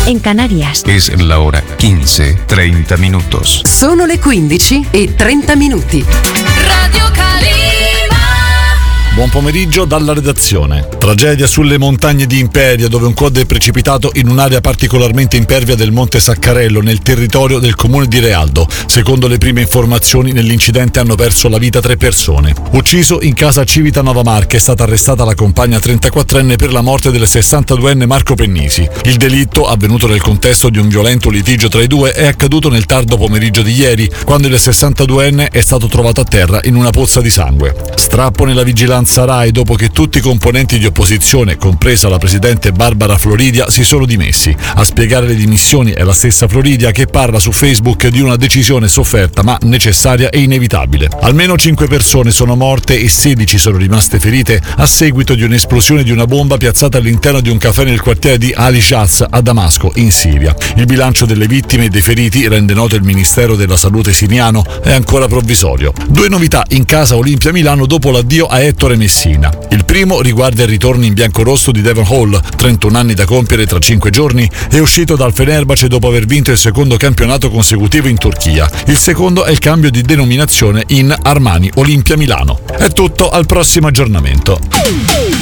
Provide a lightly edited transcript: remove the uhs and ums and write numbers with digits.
en Canarias. Es la hora 15:30 minutos. Sono le 15:30. Radio Calima. Buon pomeriggio dalla redazione. Tragedia sulle montagne di Imperia, dove un quad è precipitato in un'area particolarmente impervia del Monte Saccarello, nel territorio del comune di Realdo. Secondo le prime informazioni, nell'incidente hanno perso la vita 3 persone. Ucciso in casa a Civitanova Marche è stata arrestata la compagna 34enne per la morte del 62enne Marco Pennisi. Il delitto, avvenuto nel contesto di un violento litigio tra i due, è accaduto nel tardo pomeriggio di ieri, quando il 62enne è stato trovato a terra in una pozza di sangue. Strappo nella vigilanza Rai dopo che tutti i componenti di opposizione, compresa la presidente Barbara Floridia, si sono dimessi. A spiegare le dimissioni è la stessa Floridia, che parla su Facebook di una decisione sofferta ma necessaria e inevitabile. Almeno 5 persone sono morte e 16 sono rimaste ferite a seguito di un'esplosione di una bomba piazzata all'interno di un caffè nel quartiere di Ali Shaz a Damasco, in Siria. Il bilancio delle vittime e dei feriti, rende noto il Ministero della Salute siriano, è ancora provvisorio. 2 novità in casa Olimpia Milano dopo l'addio a Ettore Messina. Il primo riguarda il ritorno in biancorosso di Devon Hall, 31 anni da compiere tra 5 giorni, è uscito dal Fenerbahce dopo aver vinto il secondo campionato consecutivo in Turchia. Il secondo è il cambio di denominazione in Armani Olimpia Milano. È tutto, al prossimo aggiornamento.